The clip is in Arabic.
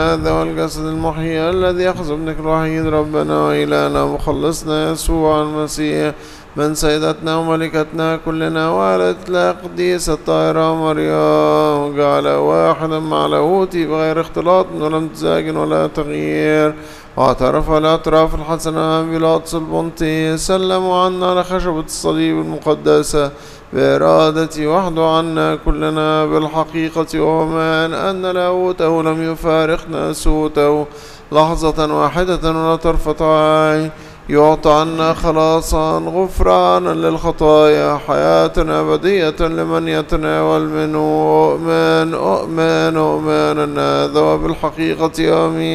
هذا والجسد المحيي الذي يخزن ابنك الوحيد ربنا وإلهنا ومخلصنا يسوع المسيح من سيدتنا وملكتنا كلنا وعلت لا قديسة الطاهرة مريم وجعل واحدا مع لاهوتي بغير اختلاط ولا امتزاج ولا تغيير واعترف الاعتراف الحسن بيلاطس البنطي سلموا عنا على خشبة الصليب المقدسة بإرادتي وحده عنا كلنا بالحقيقة ومن أن لاهوته لم يفارقنا سوته لحظة واحدة ولا طرفة عين يعطى عنا خلاصا غفرانا للخطايا حياة أبدية لمن يتناول منه أؤمن أن هذا وبالحقيقة آمين.